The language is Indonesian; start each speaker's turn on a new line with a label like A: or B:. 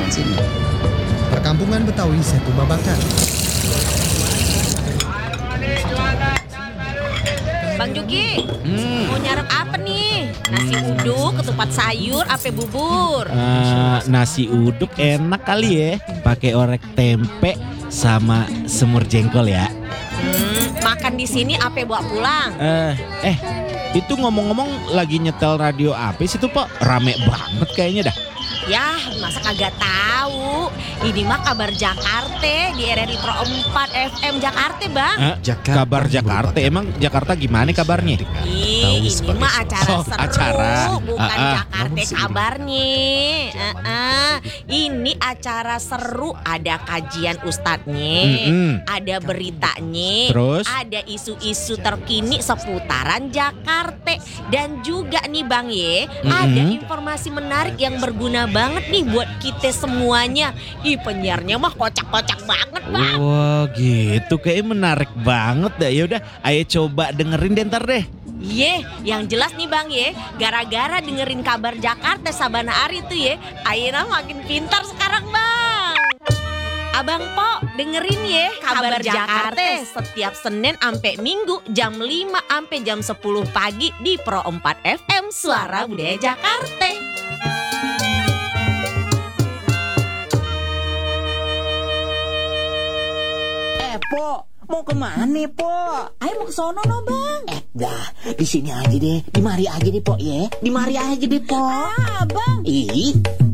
A: sini.
B: Perkampungan Betawi Setu Babakan.
C: Bang Juki, mau nyarap apa nih? Nasi uduk, ketupat sayur, apa bubur?
D: Nasi uduk enak kali ya, pakai orek tempe sama semur jengkol ya.
C: Makan di sini apa bawa pulang?
D: Itu ngomong-ngomong lagi nyetel radio apa sih tuh Pak? Rame banget kayaknya dah.
C: Yah, masa kagak tahu? Ini mah kabar Jakarta di RRI Pro 4 FM Jakarta, Bang.
D: Kabar Jakarta, emang Jakarta gimana kabarnya?
C: Ini mah acara seru,
D: acara.
C: bukan Jakarta kabarnya. Ini acara seru, ada kajian ustadznya, ada beritanya,
D: terus
C: ada isu-isu terkini seputaran Jakarta, dan juga nih Bang ada informasi menarik yang berguna banget nih buat kita semuanya. Penyiarnya mah kocak-kocak banget, Bang.
D: Wah gitu, kayaknya menarik banget dah. Ya udah, ayo coba dengerin deh ntar deh.
C: Yang jelas nih Bang gara-gara dengerin kabar Jakarta sabana hari tuh ayeuna makin pintar sekarang Bang. Abang Po dengerin kabar Jakarta setiap Senin sampai Minggu jam 5 sampai jam 10 pagi di Pro 4 FM Suara Budaya Jakarta.
A: Po, mau kemana Po?
E: Ayo mau ke sono no Bang.
A: Dah, di sini aja deh, di mari aja deh Po ya. Di mari aja deh Po.
E: Bang.
A: Ih.